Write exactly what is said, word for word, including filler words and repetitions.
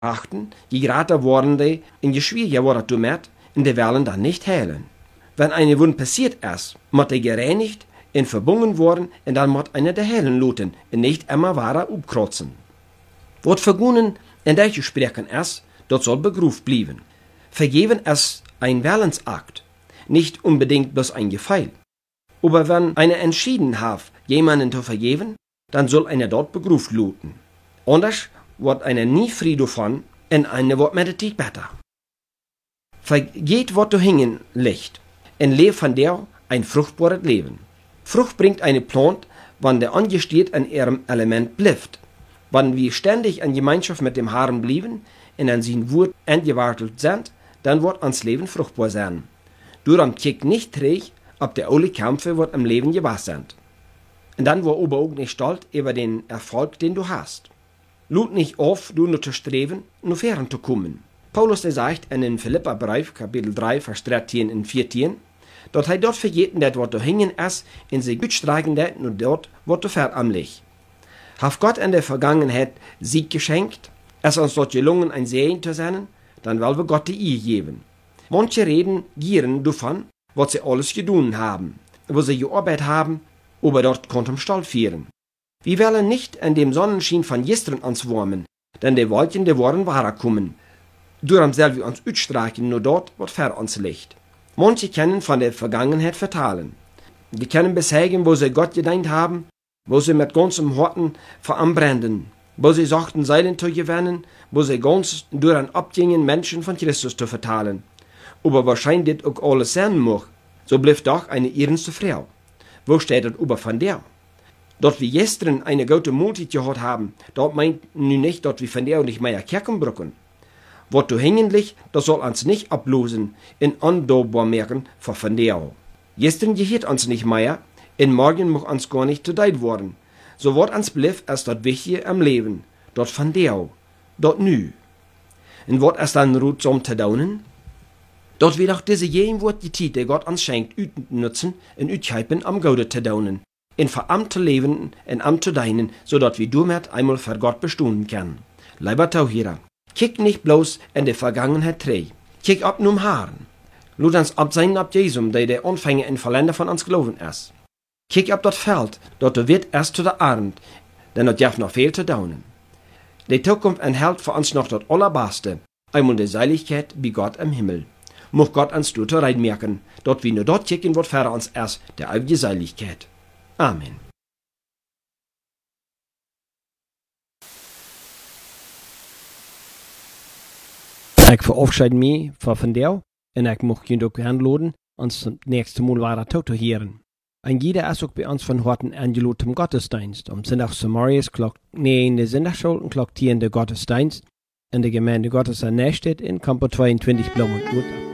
achten, je grater worden die en je schwieriger wordt het met en die willen dan nicht heilen. Wenn eine Wund passiert ist, muss die gereinigt und verbunden worden und dann muss einer der heilen luten und nicht immer weiter upkrotzen. Wat vergunnen in deze spreken ist, das soll begruft bleiben. Vergeben ist ein Willensakt, nicht unbedingt bloß ein Gefeil. Aber wenn einer entschieden hat, jemanden zu vergeben, dann soll einer dort begruft luten. Anders wird einer nie frei davon und einer wird mit der Zeit besser. Vergeht, was du hingen liegt, und lebt von der ein fruchtbares Leben. Frucht bringt eine Plant, wann der angesteht an ihrem Element bleibt. Wenn wir ständig in Gemeinschaft mit dem Herrn bleiben und an sein Wort angewartet sind, dann wird uns Leben fruchtbar sein. Darum kick nicht träg, ob der alle Kämpfe wird im Leben gewahr sind. Und dann war aber auch nicht stolz über den Erfolg, den du hast. Lud nicht auf, du nur zu streben, nur fern zu kommen. Paulus der sagt in den Philipperbrief, Kapitel drei, Vers dreizehn und vierzehn, dass er dort vergeten, dat wat du hingen ist, in sich gut streichen dat, nur dort, wat du veramlich. Hat Gott in der Vergangenheit Sieg geschenkt, es uns dort gelungen, ein Segen zu sein, dann wollen wir Gott die Ehe geben. Manche reden gieren davon, was sie alles getan haben, wo sie gearbeitet haben, aber dort konnten Stall führen. Wir wollen nicht in dem Sonnenschein von gestern uns wärmen, denn die Wolken, die wollen wahrer kommen. Darum sollen wir uns ausstreichen, nur dort, was vor uns liegt. Manche können von der Vergangenheit vertalen. Die können besagen, wo sie Gott gedient haben, wo sie mit ganzem Horten veranbranden, wo sie sagten, Seilen zu gewinnen, wo sie ganz durch ein Abgingen Menschen von Christus zu vertalen. Aber wahrscheinlich das auch alles sein muss, so bleibt doch eine ernste Frau. Wo steht das über von der? Dort wir gestern eine gute Multit gehabt haben, dort meint nun nicht, dass wir von der und nicht mehr Kirchen brücken. Was du hängen liegt, das soll uns nicht ablosen, in andauerbar merken von von der. Gestern gehört uns nicht mehr, in morgen muss uns gar nicht zu deit worden. So wird uns bliff als das Wichtige am Leben, dort von der, dort nü. Und wird es dann ruht zum zu daunen? Dort wird auch diese jem wird die Zeit, die Gott uns schenkt, nutzen, in Utscheipen am Gaude zu daunen, in veramt zu leben, in Amt zu deinen, so dass wir damit einmal für Gott bestehen können. Lieber Tauhierer, kick nicht bloß in der Vergangenheit trä, kick ab num Haaren. Lud uns absehen ab Jesum, der der Anfänger in Verländer von uns glauben ist. Kick ab das Feld, dort du wird erst zu der Abend, denn dort darf noch viel zu daunen. Die Zukunft enthält für uns noch das Allerbeste, einmal die Seiligkeit wie Gott im Himmel. Mocht Gott uns dort reinmerken, dort wie nur dort kicken wird für uns erst der ewige Seiligkeit. Amen. Ich verabschiede mich von dir und ich möchte ihn auch anladen, uns das nächste Mal weiter zu hören. Und jeder ist auch bei uns von heute angeladen zum Gottesdienst. Am Sonntag zum Marius klock nee in der Sonntagsschule und klock vier in der Gottesdienst in der Gemeinde Gottes an Nächstedt in Campo zweiundzwanzig Blaumann.